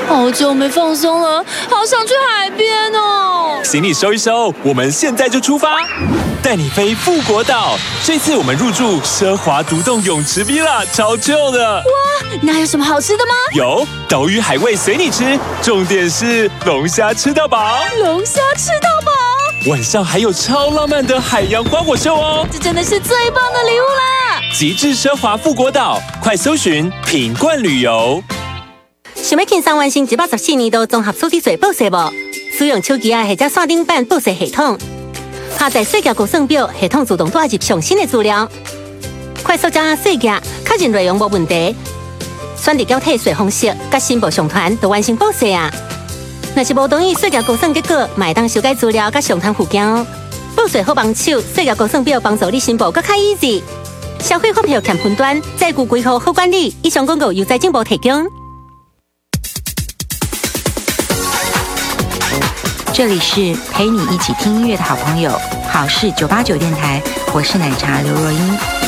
好久没放松了，好想去海边哦。 行李收一收，我们现在就出发，带你飞富国岛。这次我们入住奢华独栋泳池 Villa， 超旧的。 哇，那有什么好吃的吗？ 有岛屿海味随你吃，重点是龙虾吃到饱。 龙虾吃到饱。 晚上还有超浪漫的海洋花火秀哦！ 这真的是最棒的礼物啦！ 极致奢华富国岛，快搜寻品冠旅游。 想要轻松完成114年度综合所得税报税无？使用手机啊或者线顶版报税系统，下载税额估算表，系统自动带入上新的资料，快速掌握税额，确认内容无问题，选择缴退税方式，甲申报上传就完成报税啊！若是无同意税额估算结果，嘛会当修改资料甲上传附件哦。报税好帮手，税额估算表帮助你申报更较 easy。消费发票欠分端，在顾规划好管理。以上广告由财政部提供。 这里是陪你一起听音乐的好朋友，好事989电台，我是奶茶刘若英。